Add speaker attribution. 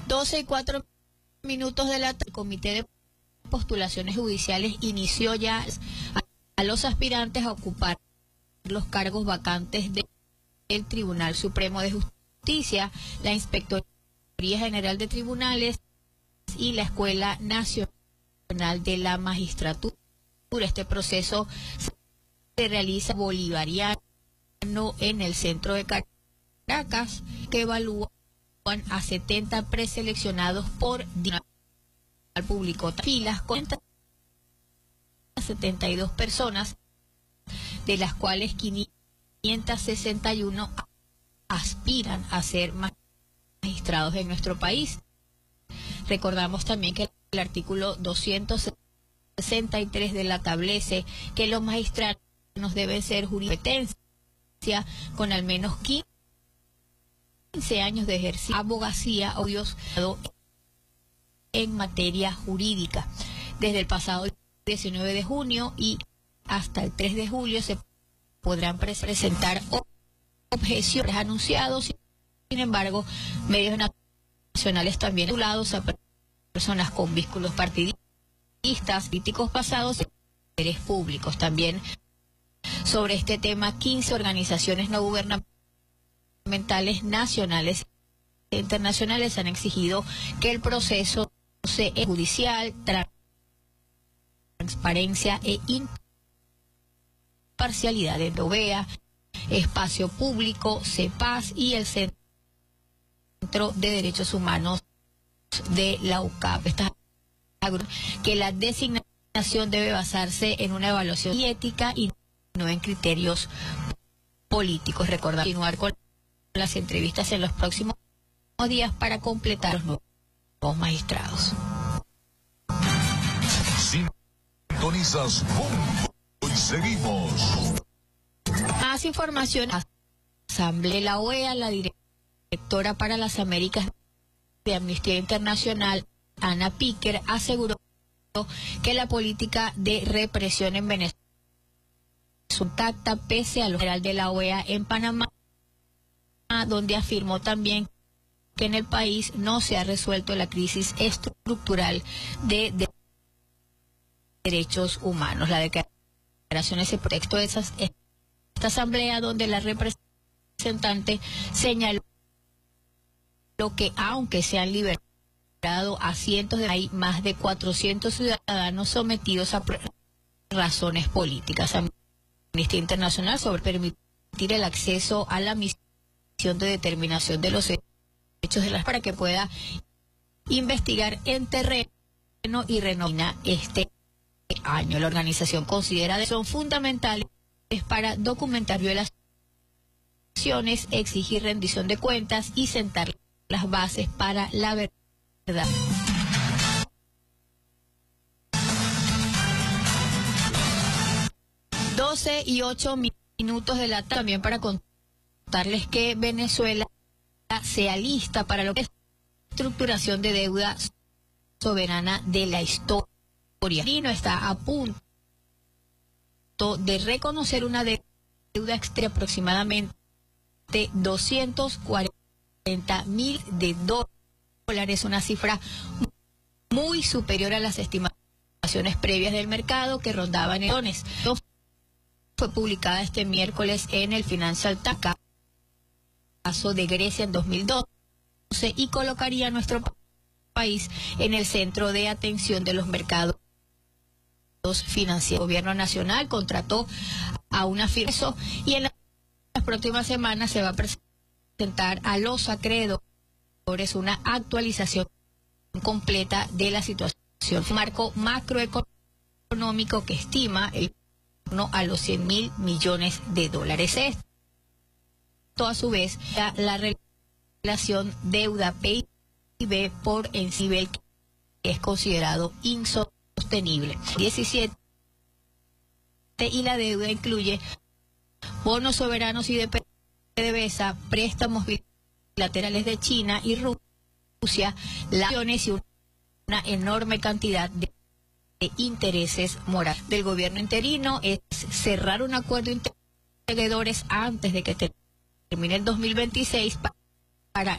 Speaker 1: 12:04 de la tarde, el Comité de Postulaciones Judiciales inició ya a los aspirantes a ocupar los cargos vacantes del Tribunal Supremo de Justicia, la Inspectoría General de Tribunales y la Escuela Nacional de la Magistratura. Este proceso se realiza bolivariano en el centro de Caracas, que evalúan a 70 preseleccionados por al público. Filas con 72 personas, de las cuales 561 aspiran a ser magistrados en nuestro país. Recordamos también que el artículo 263 de la establece que los magistrados deben ser jurisprudencia con al menos 15 años de ejercicio, abogacía o en materia jurídica. Desde el pasado 19 de junio y hasta el 3 de julio se podrán presentar objeciones anunciados. Sin embargo, medios nacionales también vinculados a personas con vínculos partidistas, políticos pasados y poderes públicos. También sobre este tema, 15 organizaciones no gubernamentales nacionales e internacionales han exigido que el proceso sea judicial, transparencia e imparcialidad de OVEA, Espacio Público, CEPAS y el Centro de Derechos Humanos de la UCAP. Que la designación debe basarse en una evaluación ética y no en criterios políticos. Recordar continuar con las entrevistas en los próximos días para completar los nuevos magistrados.
Speaker 2: Sintonizas Mundo y seguimos.
Speaker 1: Más información. Asamblea de la OEA, la directora para las Américas de Amnistía Internacional, Ana Piquer, aseguró que la política de represión en Venezuela es intacta pese a lo general de la OEA en Panamá, donde afirmó también que en el país no se ha resuelto la crisis estructural de derechos humanos. La declaración es el pretexto de esta asamblea, donde la representante señaló que aunque se han liberado a cientos hay más de 400 ciudadanos sometidos a razones políticas. Amnistía Internacional sobre permitir el acceso a la misión de determinación de los hechos de las para que pueda investigar en terreno y renovar este año. La organización considera que son fundamentales para documentar violaciones, exigir rendición de cuentas y sentar las bases para la verdad. 12:08 de la tarde, también para contarles que Venezuela se alista para lo que es estructuración de deuda soberana de la historia. Y no está a punto de reconocer una deuda extra aproximadamente de 240 mil de dólares, una cifra muy superior a las estimaciones previas del mercado que rondaban en millones. Fue publicada este miércoles en el Financial Times, caso de Grecia en 2012, y colocaría a nuestro país en el centro de atención de los mercados financieros. El gobierno nacional contrató a una firma y en las próximas semanas se va a presentar a los acreedores una actualización completa de la situación. Un marco macroeconómico que estima a los 100.000 millones de dólares. Esto, a su vez, la relación deuda-PIB por en nivel que es considerado insostenible. 17 y la deuda incluye bonos soberanos y de PDVSA, préstamos bilaterales de China y Rusia, acciones y una enorme cantidad de intereses morales. Del gobierno interino es cerrar un acuerdo integradores antes de que termine el 2026